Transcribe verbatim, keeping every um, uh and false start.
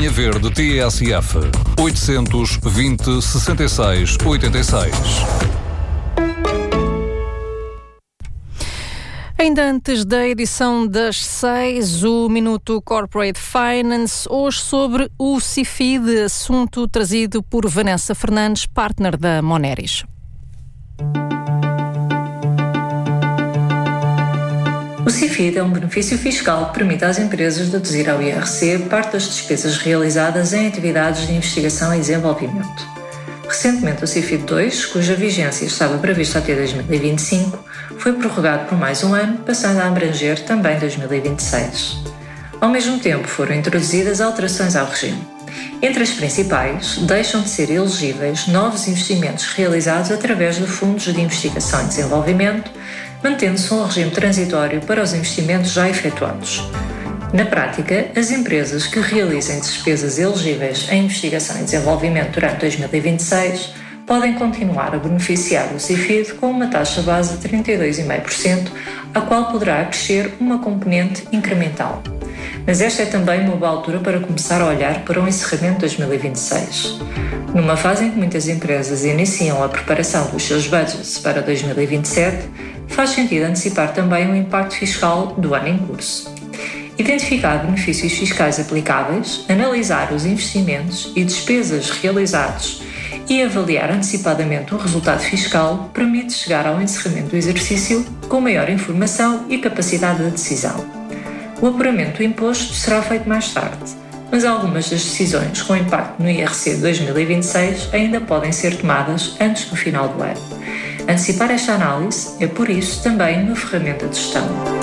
Linha Verde T S F oitocentos e vinte, sessenta e seis, oitenta e seis. Ainda antes da edição das seis, o Minuto Corporate Finance, hoje sobre o CIFID, assunto trazido por Vanessa Fernandes, partner da Moneris. O CIFID é um benefício fiscal que permite às empresas deduzir ao I R C parte das despesas realizadas em atividades de investigação e desenvolvimento. Recentemente, o CIFID dois, cuja vigência estava prevista até dois mil e vinte e cinco, foi prorrogado por mais um ano, passando a abranger também dois mil e vinte e seis. Ao mesmo tempo, foram introduzidas alterações ao regime. Entre as principais, deixam de ser elegíveis novos investimentos realizados através de fundos de investigação e desenvolvimento, mantendo-se um regime transitório para os investimentos já efetuados. Na prática, as empresas que realizem despesas elegíveis em investigação e desenvolvimento durante dois mil e vinte e seis podem continuar a beneficiar do CIFID com uma taxa base de trinta e dois vírgula cinco por cento, a qual poderá acrescer uma componente incremental. Mas esta é também uma boa altura para começar a olhar para o encerramento de dois mil e vinte e seis. Numa fase em que muitas empresas iniciam a preparação dos seus budgets para dois mil e vinte e sete, faz sentido antecipar também o impacto fiscal do ano em curso. Identificar benefícios fiscais aplicáveis, analisar os investimentos e despesas realizados e avaliar antecipadamente o resultado fiscal permite chegar ao encerramento do exercício com maior informação e capacidade de decisão. O apuramento do imposto será feito mais tarde, mas algumas das decisões com impacto no I R C de dois mil e vinte e seis ainda podem ser tomadas antes do final do ano. Antecipar esta análise é, por isso, também uma ferramenta de gestão.